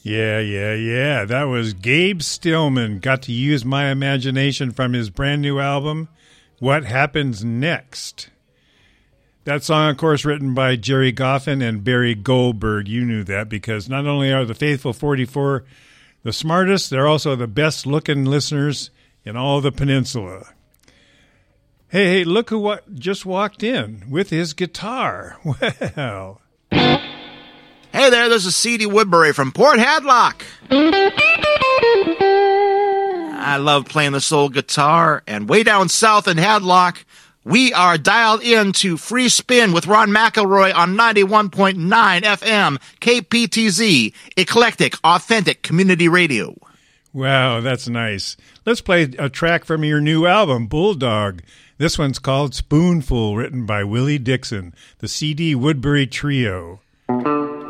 Yeah. That was Gabe Stillman. Got to use my imagination from his brand new album, What Happens Next. That song, of course, written by Jerry Goffin and Barry Goldberg. You knew that because not only are the Faithful 44 the smartest, they're also the best-looking listeners in all the peninsula. Hey, look who just walked in with his guitar. Well. Hey there, this is C.D. Woodbury from Port Hadlock. I love playing the soul guitar, and way down south in Hadlock, we are dialed in to Free Spin with Ron McElroy on 91.9 FM, KPTZ, eclectic, authentic community radio. Wow, that's nice. Let's play a track from your new album, Bulldog. This one's called Spoonful, written by Willie Dixon, the C.D. Woodbury Trio.